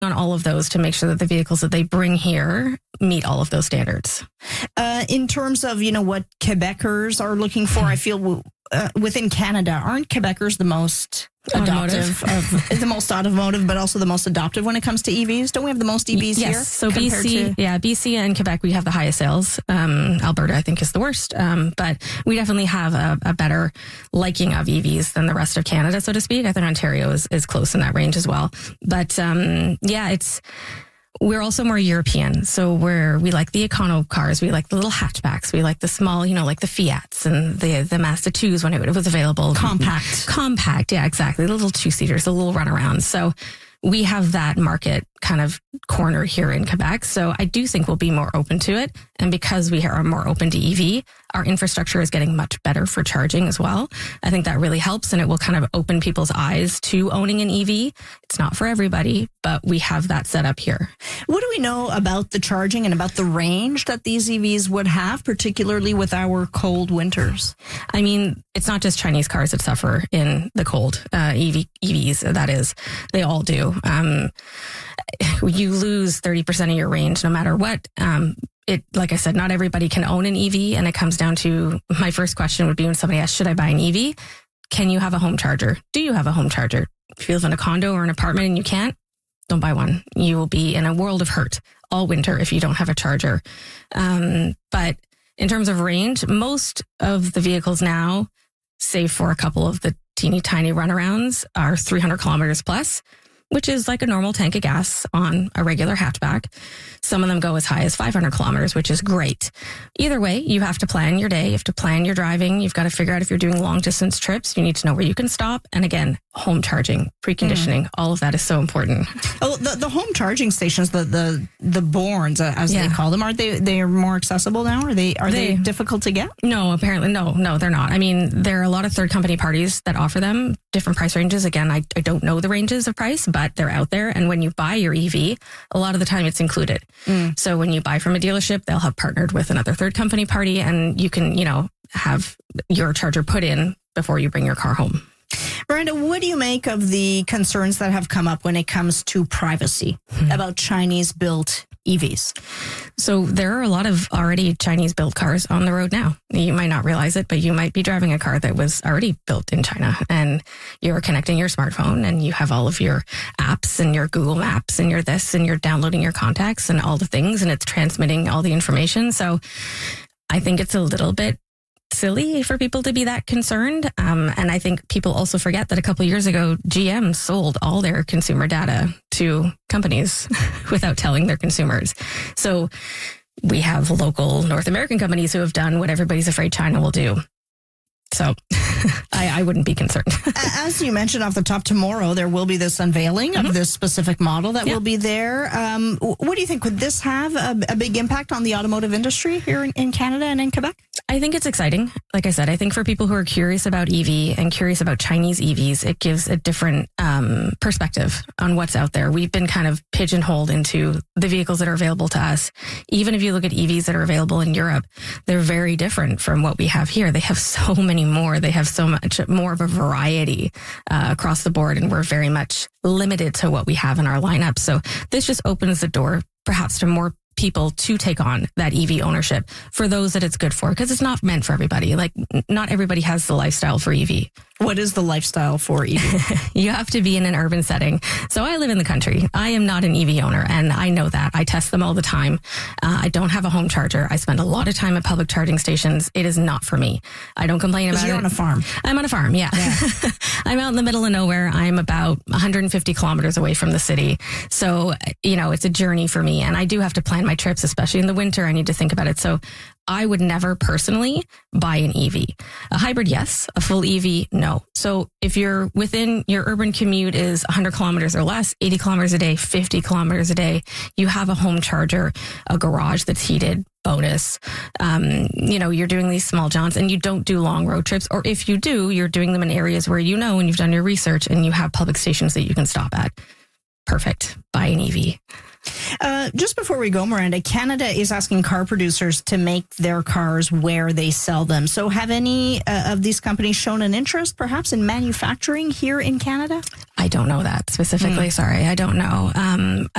on all of those to make sure that the vehicles that they bring here meet all of those standards. In terms of, what Quebecers are looking for, I feel within Canada, aren't Quebecers the most adoptive the most automotive, but also the most adoptive when it comes to EVs? Don't we have the most EVs here? Yes. So BC and Quebec, we have the highest sales. Alberta, I think, is the worst. But we definitely have a better liking of EVs than the rest of Canada, so to speak. I think Ontario is close in that range as well. But we're also more European. So we like the econo cars. We like the little hatchbacks. We like the small, like the Fiats and the Mazda 2s when it was available. Compact. Yeah, exactly. The little 2-seaters, the little runarounds. So we have that market kind of corner here in Quebec. So I do think we'll be more open to it. And because we are more open to EV, our infrastructure is getting much better for charging as well. I think that really helps, and it will kind of open people's eyes to owning an EV. It's not for everybody, but we have that set up here. What do we know about the charging and about the range that these EVs would have, particularly with our cold winters? I mean, it's not just Chinese cars that suffer in the cold. EVs, that is, they all do. You lose 30% of your range no matter what. Like I said, not everybody can own an EV, and it comes down to, my first question would be when somebody asks, should I buy an EV? Can you have a home charger? Do you have a home charger? If you live in a condo or an apartment and you can't, don't buy one. You will be in a world of hurt all winter if you don't have a charger. But in terms of range, most of the vehicles now, save for a couple of the teeny tiny runarounds, are 300 kilometers plus, which is like a normal tank of gas on a regular hatchback. Some of them go as high as 500 kilometers, which is great. Either way, you have to plan your day. You have to plan your driving. You've got to figure out if you're doing long distance trips, you need to know where you can stop. And again, home charging, preconditioning, all of that is so important. Oh, the home charging stations, the Borns, as they call them, they are more accessible now? Are they difficult to get? No, apparently, no, they're not. I mean, there are a lot of third company parties that offer them, different price ranges. Again, I don't know the ranges of price, but they're out there. And when you buy your EV, a lot of the time it's included. So when you buy from a dealership, they'll have partnered with another third company party, and you can, have your charger put in before you bring your car home. Miranda, what do you make of the concerns that have come up when it comes to privacy about Chinese-built EVs? So there are a lot of already Chinese-built cars on the road now. You might not realize it, but you might be driving a car that was already built in China, and you're connecting your smartphone, and you have all of your apps and your Google Maps and your this, and you're downloading your contacts and all the things, and it's transmitting all the information. So I think it's a little bit silly for people to be that concerned. And I think people also forget that a couple of years ago, GM sold all their consumer data to companies without telling their consumers. So we have local North American companies who have done what everybody's afraid China will do. So I wouldn't be concerned. As you mentioned off the top, tomorrow there will be this unveiling of this specific model that will be there. What do you think? Could this have a big impact on the automotive industry here in Canada and in Quebec? I think it's exciting. Like I said, I think for people who are curious about EV and curious about Chinese EVs, it gives a different perspective on what's out there. We've been kind of pigeonholed into the vehicles that are available to us. Even if you look at EVs that are available in Europe, they're very different from what we have here. They have so many more. They have so much more of a variety across the board, and we're very much limited to what we have in our lineup. So this just opens the door perhaps to more people to take on that EV ownership for those that it's good for, because it's not meant for everybody. Like, not everybody has the lifestyle for EV. What is the lifestyle for EV? You have to be in an urban setting. So I live in the country. I am not an EV owner, and I know that. I test them all the time. I don't have a home charger. I spend a lot of time at public charging stations. It is not for me. I don't complain about it. You're on a farm. I'm on a farm, yeah. I'm out in the middle of nowhere. I'm about 150 kilometers away from the city. So, it's a journey for me, and I do have to plan my trips, especially in the winter. I need to think about it. So I would never personally buy an EV. A hybrid, yes. A full EV, no. So if you're within your urban commute is 100 kilometers or less, 80 kilometers a day, 50 kilometers a day, you have a home charger, a garage that's heated, bonus. You're doing these small jaunts and you don't do long road trips. Or if you do, you're doing them in areas where and you've done your research and you have public stations that you can stop at. perfect. Buy an EV. Just before we go, Miranda, Canada is asking car producers to make their cars where they sell them. So have any of these companies shown an interest perhaps in manufacturing here in Canada? I don't know that specifically. Sorry, I don't know.